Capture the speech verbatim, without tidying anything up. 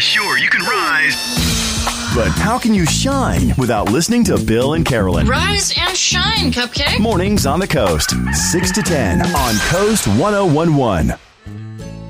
sure, you can rise. But how can you shine without listening to Bill and Carolyn? Rise and shine, Cupcake. Mornings on the Coast, six to ten on Coast ten eleven.